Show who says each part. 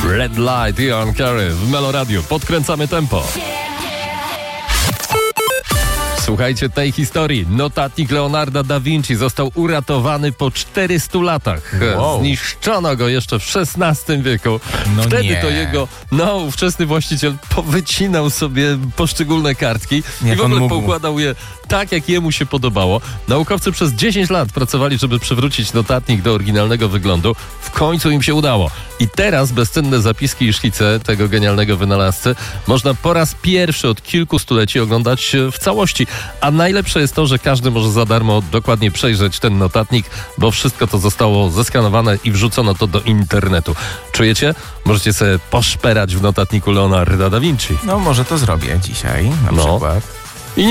Speaker 1: Red Light, Ian Carey w Meloradiu. Podkręcamy tempo. Słuchajcie tej historii. Notatnik Leonarda da Vinci został uratowany po 400 latach.
Speaker 2: Wow.
Speaker 1: Zniszczono go jeszcze w XVI wieku.
Speaker 2: No
Speaker 1: Wtedy
Speaker 2: nie.
Speaker 1: to jego ówczesny właściciel powycinał sobie poszczególne kartki i
Speaker 2: Jak
Speaker 1: w
Speaker 2: on
Speaker 1: ogóle
Speaker 2: mógł?
Speaker 1: poukładał je tak, jak jemu się podobało. Naukowcy przez 10 lat pracowali, żeby przywrócić notatnik do oryginalnego wyglądu. W końcu im się udało. I teraz bezcenne zapiski i szkice tego genialnego wynalazcy można po raz pierwszy od kilku stuleci oglądać w całości. A najlepsze jest to, że każdy może za darmo dokładnie przejrzeć ten notatnik, bo wszystko to zostało zeskanowane i wrzucono to do internetu. Czujecie? Możecie sobie poszperać w notatniku Leonarda da Vinci.
Speaker 2: No może to zrobię dzisiaj na przykład.